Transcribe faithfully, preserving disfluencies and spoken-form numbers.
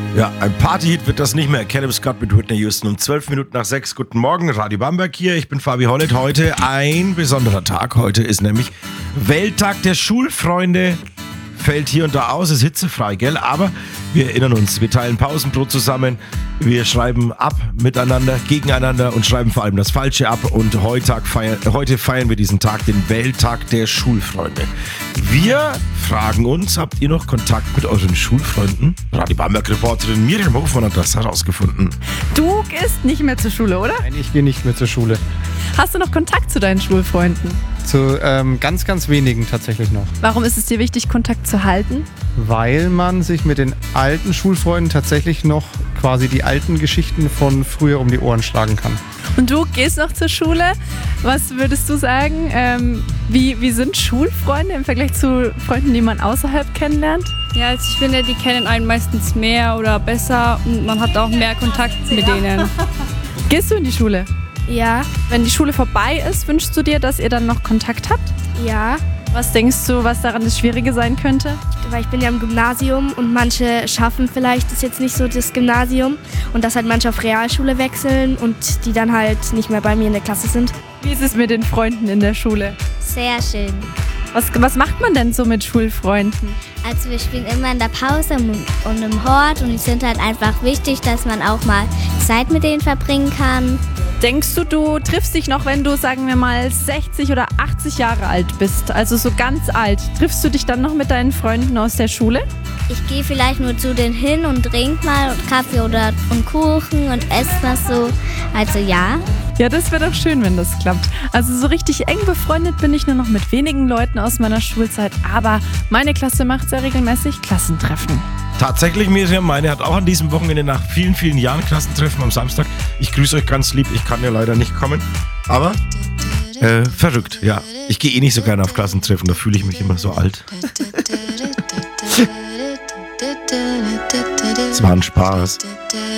Ja, ein Partyhit wird das nicht mehr. Caleb Scott mit Whitney Houston um zwölf Minuten nach sechs. Guten Morgen, Radio Bamberg hier. Ich bin Fabi Hollett. Heute ein besonderer Tag. Heute ist nämlich Welttag der Schulfreunde. Fällt hier und da aus, ist hitzefrei, gell? Aber wir erinnern uns, wir teilen Pausenbrot zusammen, wir schreiben ab miteinander, gegeneinander und schreiben vor allem das Falsche ab. Und heute feiern, heute feiern wir diesen Tag, den Welttag der Schulfreunde. Wir fragen uns, habt ihr noch Kontakt mit euren Schulfreunden? Radio Bamberg-Reporterin Miriam Hofmann hat das herausgefunden. Du gehst nicht mehr zur Schule, oder? Nein, ich gehe nicht mehr zur Schule. Hast du noch Kontakt zu deinen Schulfreunden? Zu ähm, ganz, ganz wenigen tatsächlich noch. Warum ist es dir wichtig, Kontakt zu halten? Weil man sich mit den alten Schulfreunden tatsächlich noch quasi die alten Geschichten von früher um die Ohren schlagen kann. Und du gehst noch zur Schule. Was würdest du sagen? Ähm, wie, wie sind Schulfreunde im Vergleich zu Freunden, die man außerhalb kennenlernt? Ja, also ich finde, die kennen einen meistens mehr oder besser und man hat auch mehr Kontakt mit denen. Gehst du in die Schule? Ja, Wenn die Schule vorbei ist, wünschst du dir, dass ihr dann noch Kontakt habt? ja, Was denkst du, was daran das Schwierige sein könnte? weil ich bin ja im Gymnasium und manche schaffen vielleicht das jetzt nicht so das Gymnasium und dass halt manche auf Realschule wechseln und die dann halt nicht mehr bei mir in der Klasse sind. Wie ist es mit den Freunden in der Schule? Sehr schön. Was, was macht man denn so mit Schulfreunden? Also wir spielen immer in der Pause und im Hort und es sind halt einfach wichtig, dass man auch mal Zeit mit denen verbringen kann. Denkst du, du triffst dich noch, wenn du, sagen wir mal, sechzig oder achtzig Jahre alt bist, also so ganz alt, triffst du dich dann noch mit deinen Freunden aus der Schule? Ich gehe vielleicht nur zu denen hin und trink mal Kaffee oder und Kuchen und esse was so. Also ja. Ja, das wäre doch schön, wenn das klappt. Also so richtig eng befreundet bin ich nur noch mit wenigen Leuten aus meiner Schulzeit, aber meine Klasse macht sehr regelmäßig Klassentreffen. Tatsächlich, Miriam, meine hat auch an diesem Wochenende nach vielen, vielen Jahren Klassentreffen am Samstag. Ich grüße euch ganz lieb, ich kann ja leider nicht kommen. Aber äh, verrückt, ja. Ich gehe eh nicht so gerne auf Klassentreffen, da fühle ich mich immer so alt. Es war ein Spaß.